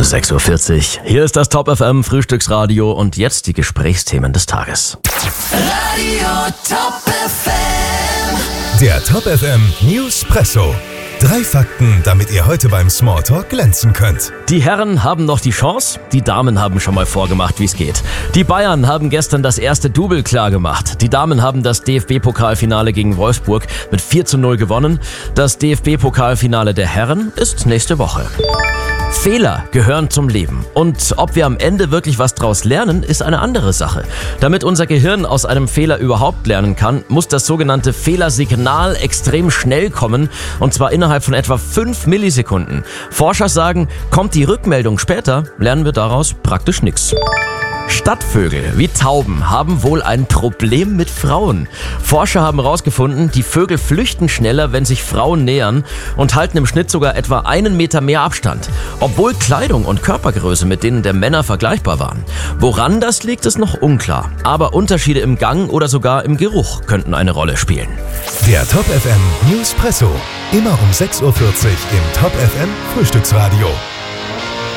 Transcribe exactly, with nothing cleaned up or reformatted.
sechs Uhr vierzig. Hier ist das Top F M Frühstücksradio und jetzt die Gesprächsthemen des Tages. Radio Top F M. Der Top F M Newspresso. Drei Fakten, damit ihr heute beim Smalltalk glänzen könnt. Die Herren haben noch die Chance, die Damen haben schon mal vorgemacht, wie es geht. Die Bayern haben gestern das erste Double klar gemacht. Die Damen haben das D F B-Pokalfinale gegen Wolfsburg mit vier zu null gewonnen. Das D F B-Pokalfinale der Herren ist nächste Woche. Fehler gehören zum Leben. Und ob wir am Ende wirklich was draus lernen, ist eine andere Sache. Damit unser Gehirn aus einem Fehler überhaupt lernen kann, muss das sogenannte Fehlersignal extrem schnell kommen, und zwar innerhalb von etwa fünf Millisekunden. Forscher sagen, kommt die Rückmeldung später, lernen wir daraus praktisch nichts. Stadtvögel wie Tauben haben wohl ein Problem mit Frauen. Forscher haben herausgefunden, die Vögel flüchten schneller, wenn sich Frauen nähern, und halten im Schnitt sogar etwa einen Meter mehr Abstand, obwohl Kleidung und Körpergröße mit denen der Männer vergleichbar waren. Woran das liegt, ist noch unklar, aber Unterschiede im Gang oder sogar im Geruch könnten eine Rolle spielen. Der Top F M Newspresso. Immer um sechs Uhr vierzig im Top F M Frühstücksradio.